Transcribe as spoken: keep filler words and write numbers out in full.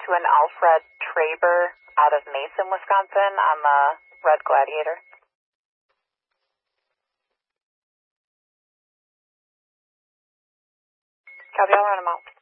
to an Alfred Traber out of Mason, Wisconsin on the Red Gladiator. Copy, I'll run him out.